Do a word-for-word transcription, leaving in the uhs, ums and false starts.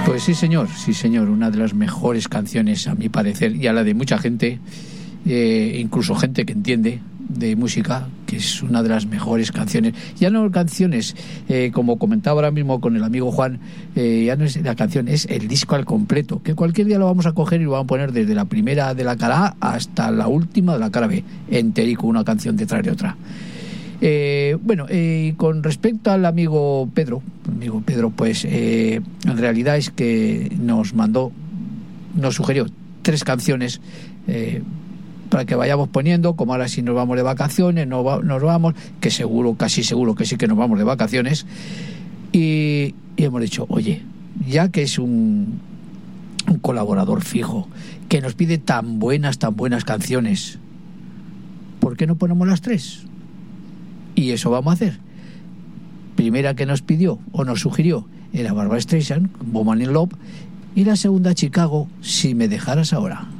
Pues sí, señor, sí, señor, una de las mejores canciones, a mi parecer, y a la de mucha gente, eh, incluso gente que entiende de música, que es una de las mejores canciones. Ya no canciones, eh, como comentaba ahora mismo con el amigo Juan, eh, ya no es la canción, es el disco al completo, que cualquier día lo vamos a coger y lo vamos a poner desde la primera de la cara A hasta la última de la cara B, enterico, una canción detrás de otra. Eh, bueno, eh, con respecto al amigo Pedro, amigo Pedro, pues eh, en realidad es que nos mandó, nos sugirió tres canciones eh, para que vayamos poniendo, como ahora si nos vamos de vacaciones, no va, nos vamos, que seguro, casi seguro que sí que nos vamos de vacaciones, y, y hemos dicho, oye, ya que es un, un colaborador fijo, que nos pide tan buenas, tan buenas canciones, ¿por qué no ponemos las tres? Y eso vamos a hacer. Primera que nos pidió o nos sugirió era Barbra Streisand, Woman in Love, y la segunda Chicago, Si me dejaras ahora.